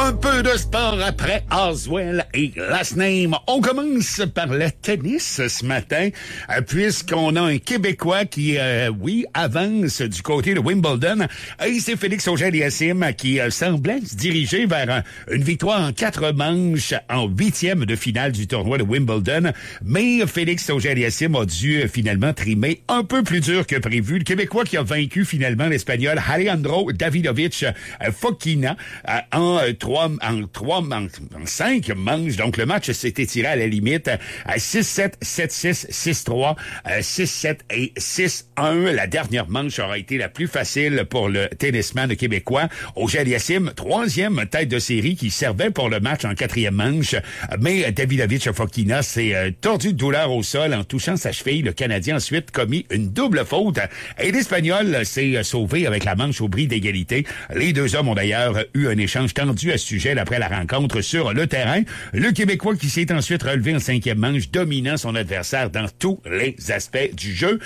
Un peu de sport après Oswell et Last Name. On commence par le tennis ce matin, puisqu'on a un Québécois qui, avance du côté de Wimbledon. Et c'est Félix Auger-Aliassime qui semblait se diriger vers une victoire en 4 manches en 8e de finale du tournoi de Wimbledon. Mais Félix Auger-Aliassime a dû finalement trimer un peu plus dur que prévu. Le Québécois qui a vaincu finalement l'Espagnol Alejandro Davidovich Fokina en 5 manches. Donc, le match s'est étiré à la limite à 6-7, 7-6, 6-3, 6-7 et 6-1. La dernière manche aura été la plus facile pour le tennisman québécois. Auger-Aliassime, 3e tête de série qui servait pour le match en 4e manche. Mais Davidovich Fokina s'est tordu de douleur au sol en touchant sa cheville. Le Canadien a ensuite commis une double faute. Et l'Espagnol s'est sauvé avec la manche au bris d'égalité. Les deux hommes ont d'ailleurs eu un échange tendu à ce sujet après la rencontre sur le terrain. Le Québécois qui s'est ensuite relevé en 5e manche, dominant son adversaire dans tous les aspects du jeu.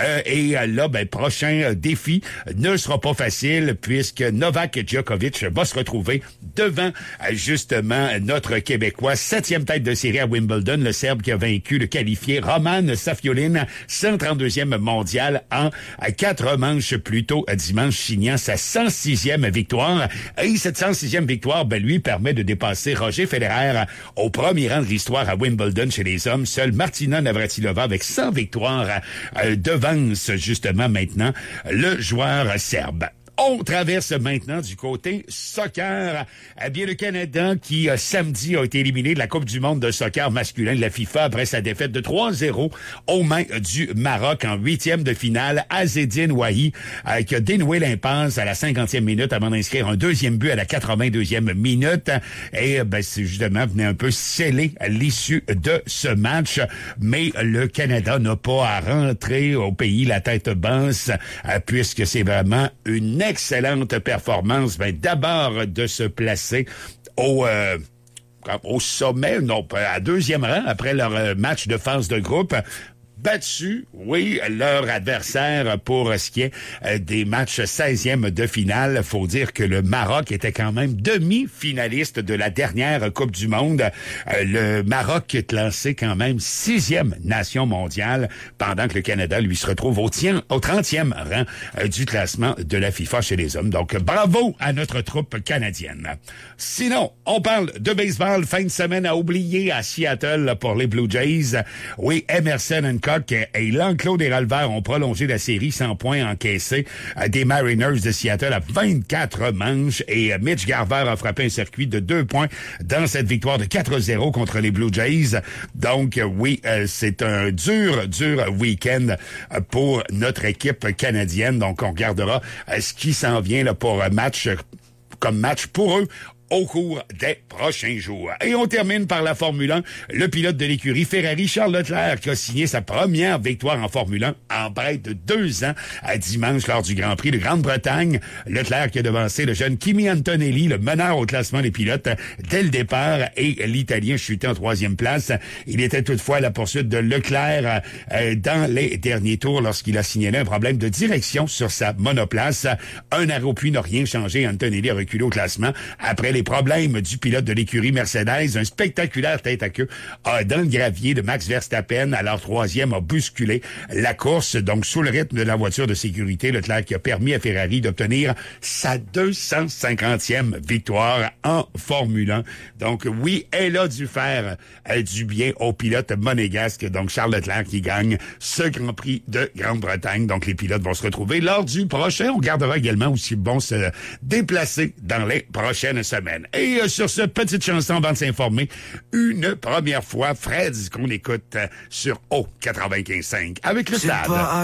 Prochain défi ne sera pas facile puisque Novak Djokovic va se retrouver devant justement notre Québécois, 7e tête de série à Wimbledon, le Serbe qui a vaincu le qualifié Roman Safiullin, 132e mondial en 4 manches plus tôt dimanche, signant sa 106e victoire. Et cette 106e victoire, lui, permet de dépasser Roger Federer au premier rang de l'histoire à Wimbledon chez les hommes. Seule Martina Navratilova, avec 100 victoires, devance justement maintenant le joueur serbe. On traverse maintenant du côté soccer. Le Canada qui, samedi, a été éliminé de la Coupe du monde de soccer masculin de la FIFA après sa défaite de 3-0 aux mains du Maroc en 8e de finale. Azzedine Ouahi qui a dénoué l'impasse à la 50e minute avant d'inscrire un deuxième but à la 82e minute. Et c'est justement venu un peu sceller l'issue de ce match. Mais le Canada n'a pas à rentrer au pays la tête basse puisque c'est vraiment une excellente performance. D'abord de se placer au sommet, non, à 2e rang après leur match de phase de groupe. Battu, oui, leur adversaire pour ce qui est des matchs 16e de finale. Faut dire que le Maroc était quand même demi-finaliste de la dernière Coupe du monde. Le Maroc est classé quand même 6e nation mondiale, pendant que le Canada, lui, se retrouve au 30e rang du classement de la FIFA chez les hommes. Donc, bravo à notre troupe canadienne. Sinon, on parle de baseball. Fin de semaine à oublier à Seattle pour les Blue Jays. Oui, Emerson Hancock et l'enclos des releveurs ont prolongé la série sans points encaissés des Mariners de Seattle à 24 manches et Mitch Garver a frappé un circuit de 2 points dans cette victoire de 4-0 contre les Blue Jays. Donc oui, c'est un dur week-end pour notre équipe canadienne. Donc on regardera ce qui s'en vient là pour match pour eux au cours des prochains jours. Et on termine par la Formule 1. Le pilote de l'écurie Ferrari, Charles Leclerc, qui a signé sa première victoire en Formule 1 en près de 2 ans à dimanche lors du Grand Prix de Grande-Bretagne. Leclerc qui a devancé le jeune Kimi Antonelli, le meneur au classement des pilotes, dès le départ, et l'Italien chutait en 3e place. Il était toutefois à la poursuite de Leclerc dans les derniers tours lorsqu'il a signalé un problème de direction sur sa monoplace. Un arrêt au puits n'a rien changé. Antonelli a reculé au classement après les problèmes du pilote de l'écurie Mercedes. Un spectaculaire tête à queue dans le gravier de Max Verstappen, alors 3e, a bousculé la course. Donc, sous le rythme de la voiture de sécurité, Leclerc qui a permis à Ferrari d'obtenir sa 250e victoire en Formule 1. Donc, oui, elle a dû faire du bien au pilote monégasque. Donc, Charles Leclerc qui gagne ce Grand Prix de Grande-Bretagne. Donc, les pilotes vont se retrouver lors du prochain. On gardera également aussi bon se déplacer dans les prochaines semaines. Et sur ce, petite chanson avant de s'informer, une première fois, Fred, qu'on écoute sur O 95.5 avec le stade.